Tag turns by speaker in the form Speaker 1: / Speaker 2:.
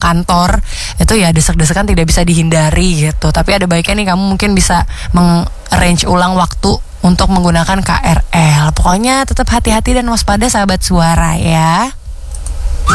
Speaker 1: kantor, itu ya desek-desekan tidak bisa dihindari gitu. Tapi ada baiknya nih kamu mungkin bisa arrange ulang waktu untuk menggunakan KRL. Pokoknya tetap hati-hati dan waspada sahabat suara ya.